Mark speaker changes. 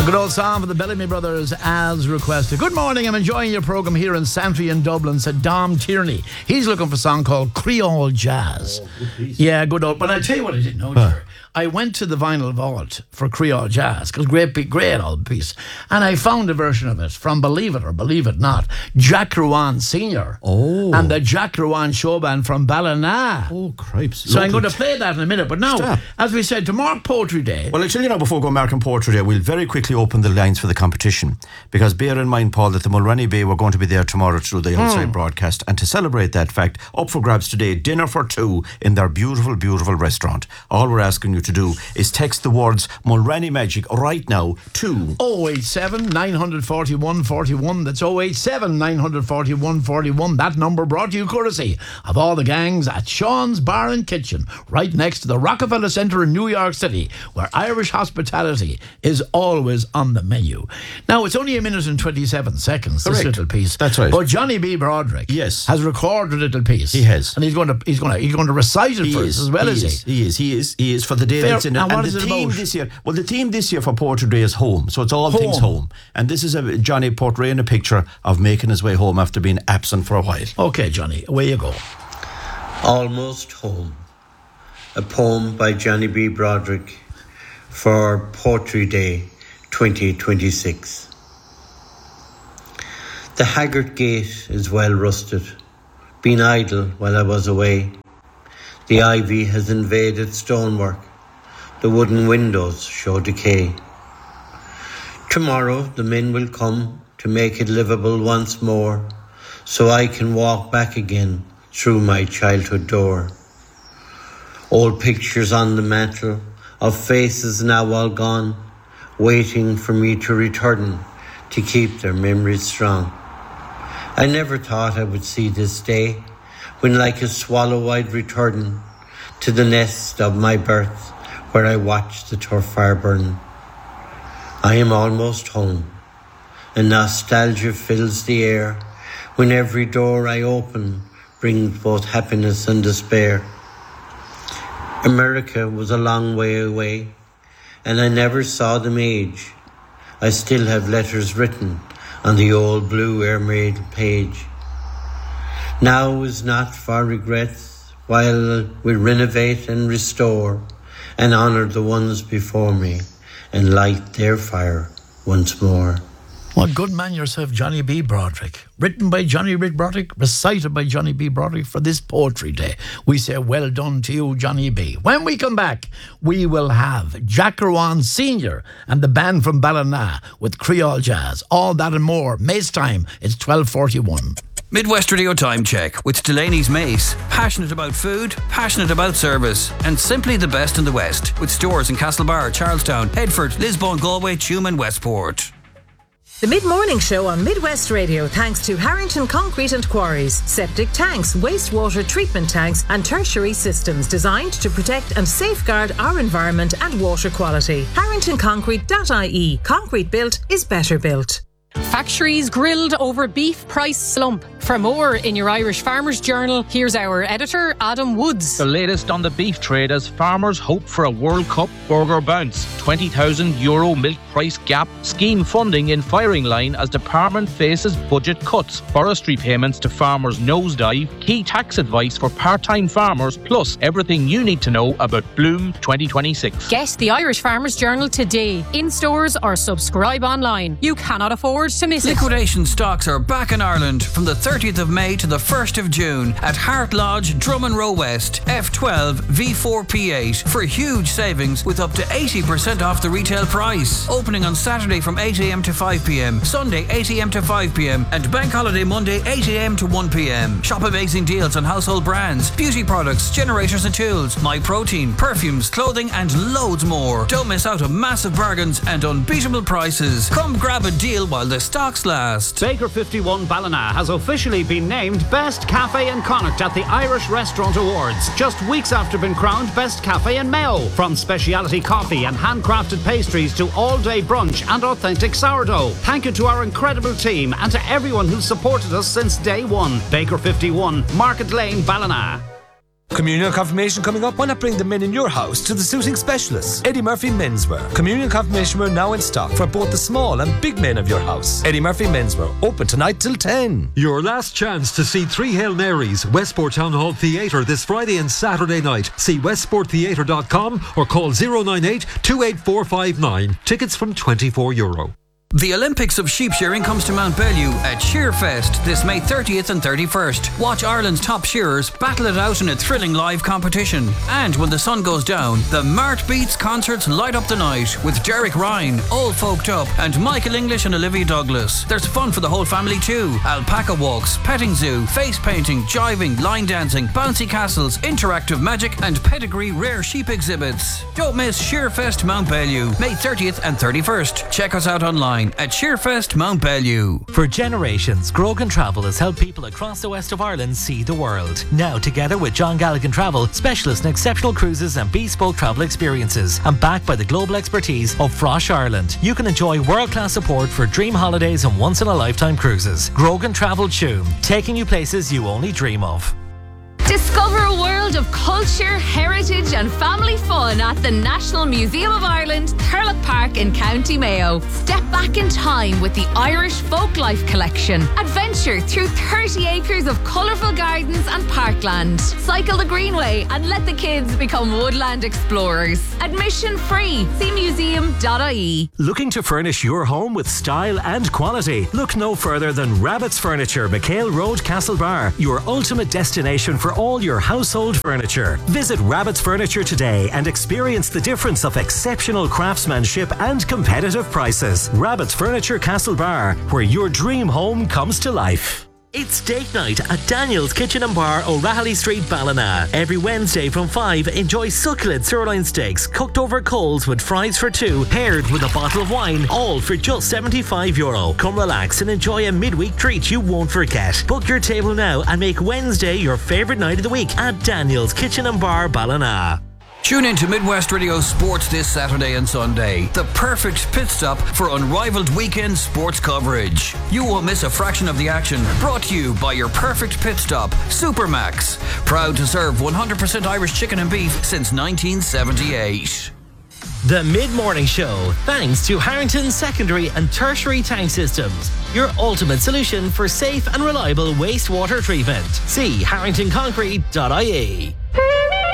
Speaker 1: Good old song for the Bellamy Brothers as requested. Good morning, I'm enjoying your programme here in Santry in Dublin, said Dom Tierney. He's looking for a song called Creole Jazz. Yeah, good old. But I tell you what I didn't know, Jerry. I went to the vinyl vault for Creole Jazz, because great old piece. And I found a version of it from, believe it or believe it not, Jack Rowan Sr.
Speaker 2: Oh.
Speaker 1: And the Jack Rowan Show Band from Ballina.
Speaker 2: Oh, cripes.
Speaker 1: So I'm going to play that in a minute. But now, as we said, to mark Poetry Day.
Speaker 2: Well, I'll tell you now, before we go marking Poetry Day, we'll very quickly open the lines for the competition. Because bear in mind, Paul, that the Mulroney Bay were going to be there tomorrow to do the outside broadcast. And to celebrate that fact, up for grabs today, dinner for two in their beautiful, beautiful restaurant. All we're asking you to do is text the words Mulroney Magic right now to
Speaker 1: 087 941 41. That's 087 941 41. That number brought to you courtesy of all the gangs at Sean's Bar and Kitchen, right next to the Rockefeller Center in New York City, where Irish hospitality is always on the menu. Now, it's only a minute and 27 seconds,
Speaker 2: Correct.
Speaker 1: this little piece.
Speaker 2: That's right.
Speaker 1: But Johnny B. Broderick has recorded a little piece.
Speaker 2: He has.
Speaker 1: And he's going to recite it for us as well as he.
Speaker 2: He is for the day that's in it.
Speaker 1: And what
Speaker 2: the
Speaker 1: is it
Speaker 2: theme
Speaker 1: about?
Speaker 2: this year, well, the theme this year for Poetry Day is home. So it's all things home. And this is a Johnny portraying a picture of making his way home after being absent for a while.
Speaker 1: Okay, Johnny, away you go.
Speaker 3: Almost Home, a poem by Johnny B. Broderick for Poetry Day 2026. The haggard gate is well rusted, been idle while I was away. The ivy has invaded stonework, the wooden windows show decay. Tomorrow the men will come to make it livable once more, so I can walk back again through my childhood door. Old pictures on the mantel of faces now all gone, waiting for me to return to keep their memories strong. I never thought I would see this day, when like a swallow I'd return to the nest of my birth, where I watched the turf fire burn. I am almost home, and nostalgia fills the air, when every door I open brings both happiness and despair. America was a long way away, and I never saw them age. I still have letters written on the old blue airmail page. Now is not for regrets, while we renovate and restore, and honour the ones before me, and light their fire once more.
Speaker 1: What good man yourself, Johnny B. Broderick. Written by Johnny B. Broderick, recited by Johnny B. Broderick for this Poetry Day. We say well done to you, Johnny B. When we come back, we will have Jack Rowan Sr. and the band from Ballina with Creole Jazz. All that and more. Mace time, it's 12:41.
Speaker 4: Midwest Radio Time Check with Delaney's Mace. Passionate about food, passionate about service, and simply the best in the West. With stores in Castlebar, Charlestown, Headford, Lisbon, Galway, Tuam and Westport.
Speaker 5: The Mid-Morning Show on Midwest Radio thanks to Harrington Concrete and Quarries. Septic tanks, wastewater treatment tanks and tertiary systems designed to protect and safeguard our environment and water quality. HarringtonConcrete.ie. Concrete built is better built.
Speaker 6: Factories grilled over beef price slump. For more in your Irish Farmers Journal, here's our editor, Adam Woods.
Speaker 7: The latest on the beef trade as farmers hope for a World Cup burger bounce. €20,000 milk price gap. Scheme funding in firing line as department faces budget cuts. Forestry payments to farmers nosedive. Key tax advice for part-time farmers. Plus everything you need to know about Bloom 2026.
Speaker 6: Get the Irish Farmers Journal today. In stores or subscribe online. You cannot afford to miss it.
Speaker 4: Liquidation stocks are back in Ireland from the 30th of May to the 1st of June at Hart Lodge, Drummond Row West, F12 V4P8 for huge savings with up to 80% off the retail price. Opening on Saturday from 8am to 5pm, Sunday 8am to 5pm and Bank Holiday Monday 8am to 1pm. Shop amazing deals on household brands, beauty products, generators and tools, MyProtein, perfumes, clothing and loads more. Don't miss out on massive bargains and unbeatable prices. Come grab a deal while the stocks last.
Speaker 8: Baker 51 Ballina has officially been named Best Cafe in Connacht at the Irish Restaurant Awards, just weeks after being crowned Best Cafe in Mayo. From speciality coffee and handcrafted pastries to all-day brunch and authentic sourdough. Thank you to our incredible team and to everyone who's supported us since day one. Baker 51, Market Lane, Ballina.
Speaker 9: Communion confirmation coming up? Why not bring the men in your house to the suiting specialists? Eddie Murphy Menswear. Communion confirmation wear now in stock for both the small and big men of your house. Eddie Murphy Menswear. Open tonight till 10.
Speaker 10: Your last chance to see Three Hail Marys, Westport Town Hall Theatre this Friday and Saturday night. See westporttheatre.com or call 098 28459. Tickets from €24.
Speaker 4: The Olympics of sheep shearing comes to Mount Bellew at Shearfest this May 30th and 31st. Watch Ireland's top shearers battle it out in a thrilling live competition. And when the sun goes down, the Mart Beats concerts light up the night with Derek Ryan, All Folked Up, and Michael English and Olivia Douglas. There's fun for the whole family too. Alpaca walks, petting zoo, face painting, jiving, line dancing, bouncy castles, interactive magic, and pedigree rare sheep exhibits. Don't miss Shearfest Mount Bellew, May 30th and 31st. Check us out online at Shearfest Mount Bellew.
Speaker 11: For generations, Grogan Travel has helped people across the west of Ireland see the world. Now, together with John Galligan Travel, specialists in exceptional cruises and bespoke travel experiences, and backed by the global expertise of Frosh Ireland, you can enjoy world-class support for dream holidays and once-in-a-lifetime cruises. Grogan Travel Tuam, taking you places you only dream of.
Speaker 12: Discover a world of culture, heritage and family fun at the National Museum of Ireland, Thurlock Park in County Mayo. Step back in time with the Irish Folklife Collection. Adventure through 30 acres of colourful gardens and parkland. Cycle the Greenway and let the kids become woodland explorers. Admission free. See museum.ie.
Speaker 13: Looking to furnish your home with style and quality? Look no further than Rabbit's Furniture, McHale Road, Castlebar. Your ultimate destination for all your household furniture. Visit Rabbit's Furniture today and experience the difference of exceptional craftsmanship and competitive prices. Rabbit's Furniture Castlebar, where your dream home comes to life.
Speaker 11: It's date night at Daniel's Kitchen and Bar, O'Rahilly Street, Ballina. Every Wednesday from 5, enjoy succulent sirloin steaks cooked over coals with fries for 2, paired with a bottle of wine, all for just €75. Come relax and enjoy a midweek treat you won't forget. Book your table now and make Wednesday your favourite night of the week at Daniel's Kitchen and Bar, Ballina.
Speaker 4: Tune in to Midwest Radio Sports this Saturday and Sunday. The perfect pit stop for unrivaled weekend sports coverage. You won't miss a fraction of the action. Brought to you by your perfect pit stop, Supermax. Proud to serve 100% Irish chicken and beef since 1978.
Speaker 11: The Mid-Morning Show, thanks to Harrington Secondary and Tertiary Tank Systems, your ultimate solution for safe and reliable wastewater treatment. See harringtonconcrete.ie.